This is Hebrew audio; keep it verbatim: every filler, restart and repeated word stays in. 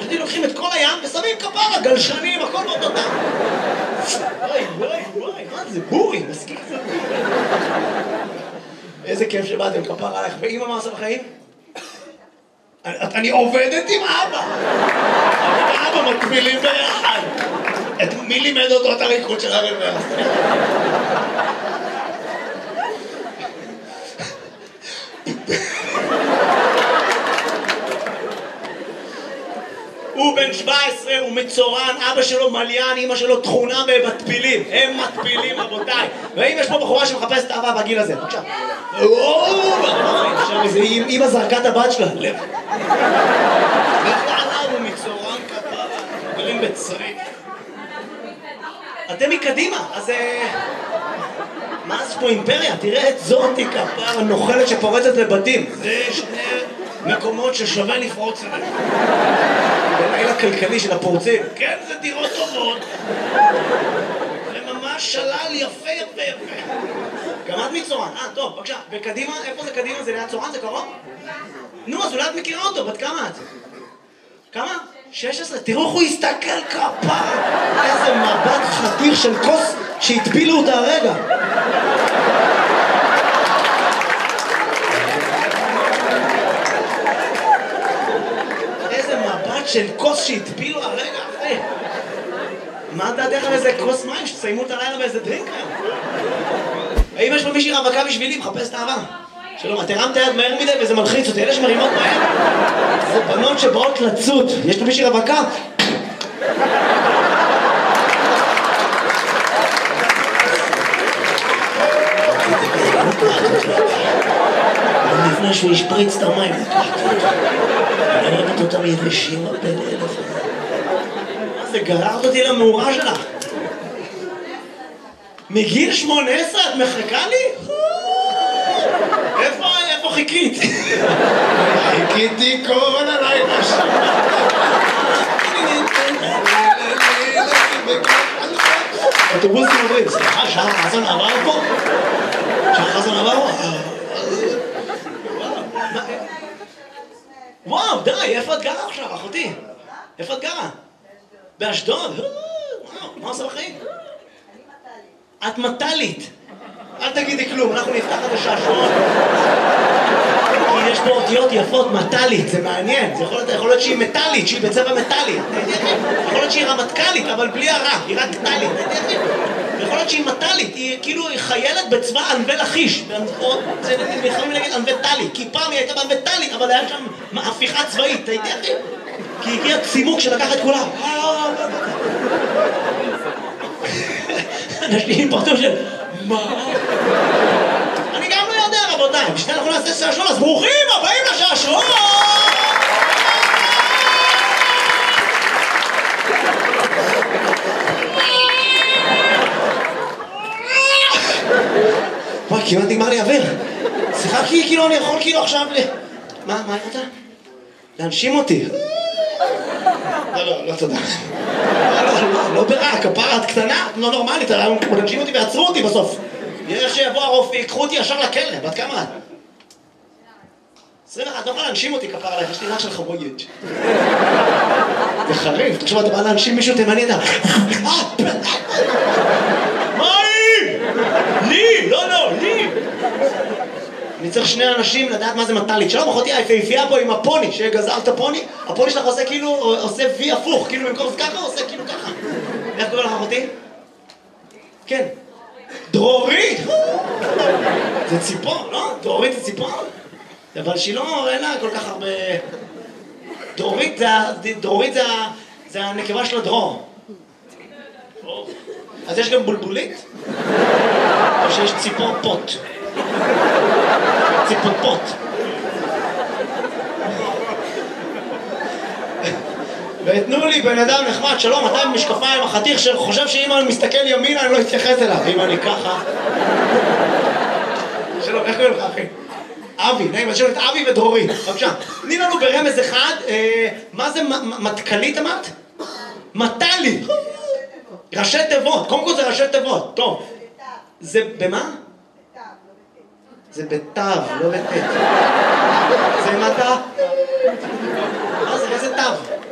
חשבתי לוקחים את כל הים ושמים כפרה, גלשנים, הכל באותו דם. וואי, וואי, וואי, מה זה בורי, מסכים זה בורי. איזה כיף שבאתם כפרה עליך, ואמא מה עושה בחיים? אני עובדת עם אבא. אני ואבא מקבילים ביחד. את מי לימד אותו את הריקוד של הרבר? הוא בן שבע עשרה, הוא מצורן, אבא שלו מליין, אמא שלו תכונה במטפילים. הם מטפילים, רבותיי. ואם יש פה בחורה שמחפשת אהבה בגיל הזה, בבקשה. אמא זרקה את הבת שלה, לב. ועליו הוא מצורן כפרה, גרים בצריף. אתם מקדימה, אז... מה זה פה אימפריה? תראה את זאתי כפרה נוחלת שפורצת לבתים. זה שני מקומות ששווה לפרוץ אליהם. בליל הכלכלי של הפורצים. כן, זה דירות טובות. זה ממש שלל יפה יפה יפה. גם את מצורן. אה, טוב, בבקשה. וקדימה, איפה זה קדימה? זה ליד צורן? זה קרוב? נו, אז אולי את מכירה אותו. בת כמה את? כמה? שש עשרה. תראו איך הוא הסתכל כפרה. איזה מבט חתיך של כוס שהטפילו אותה הרגע. של כוס שהטפילו הרגע אחרי. מה דעתך על איזה כוס מים שתסיימו את הלילה באיזה דרינק היום? האם יש פה מישהי רווקה בשבילי? מחפש את האהבה. שלום, את הרמת יד מהר מדי וזה מלחיץ אותי. אלה שמרימות מהר זה בנות שבאות לצוד. יש פה מישהי רווקה? לפני שהוא ישפריץ את המים אני ראית אותם יבשים בין אלף. מה זה, גררת אותי למאורה שלך? מגיל שמונה עשרה את מחכה לי? איפה, איפה חיכית? חיכיתי כל הלילה שלה. אוטובוסים עוברים, סליחה, שעה חסן עבר פה? שעה חסן עבר פה? וואו, די, איפה את גרה עכשיו, אחותי? איפה את גרה? באשדוד? וואו, מה עושה בחיים? את מטלית. אל תגידי כלום, אנחנו נפתח את השעשועון. כי יש פה אותיות יפות, מטלית, זה מעניין. זה יכול להיות שהיא מטלית, שהיא בצבע מטלי. יכול להיות שהיא רמטכ"לית, אבל בלי הרע, היא רק טלית. יכול להיות שהיא מטלית, היא כאילו חיילת בצבא ענבי לכיש. זה יכולים להגיד ענבי טלי, כי פעם היא הייתה בענבי טלית, אבל היה שם הפיכה צבאית, אתה יודע? כי הגיע צימוק שלקח את כולם. אנשים פרטו של... מה? אני גם לא יודע, רבותיי. בשביל אנחנו נעשה שעשועון, אז ברוכים הבאים לשעשועון! וואי, כמעט נגמר לי אוויר. סליחה, כי כאילו אני יכול כאילו עכשיו ל... מה, מה אני רוצה? להנשים אותי. לא, לא, לא תודה. לא, לא, לא, לא ברע, כפרה, את קטנה, לא נורמלית, להנשים אותי ועצרו אותי בסוף. יש שיבוא הרופא, יקחו אותי ישר לכלא, בת כמה את? עשרים ואחת, לא יכולה להנשים אותי כפרה עליך, יש לי ריח של חבויג'. זה חריף, תחשוב, אתה בא להנשים מישהו תימני, אתה... מה היא? לי, לא, לא, לי. אני צריך שני אנשים לדעת מה זה מטלית. שלום, אחותי, היפהפייה פה עם הפוני, שגזר את הפוני, הפוני שלך עושה כאילו, עושה וי הפוך, כאילו במקום זה ככה, עושה כאילו ככה. איך קורא לך, אחותי? כן. דרורית! זה ציפור, לא? דרורית זה ציפור? אבל שהיא לא, אין לה כל כך הרבה... דרורית זה, דרורית זה, זה הנקבה של הדרור. אז יש גם בולבולית? או שיש ציפור פוט? ציפור פוט. ותנו לי בן אדם נחמד, שלום, אתה עם משקפיים, החתיך שחושב שאם אני מסתכל ימינה אני לא אתייחס אליו, אם אני ככה. שלום, איך קוראים לך אחי? אבי, נעים, אז שלום את אבי ודרורית, בבקשה. תני לנו ברמז אחד, מה זה מטכלית אמרת? מטלי. ראשי תיבות, קודם כל זה ראשי תיבות, טוב. זה במה? זה בתו, לא בתת. זה מטה? מה זה, איזה תו?